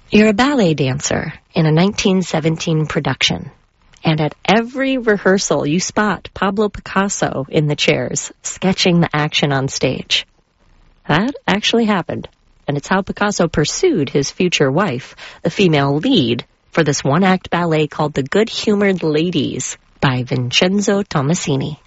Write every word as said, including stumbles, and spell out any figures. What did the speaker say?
You're a ballet dancer in a nineteen seventeen production, and at every rehearsal you spot Pablo Picasso in the chairs, sketching the action on stage. That actually happened, and it's how Picasso pursued his future wife, the female lead, for this one-act ballet called The Good-Humored Ladies by Vincenzo Tomasini.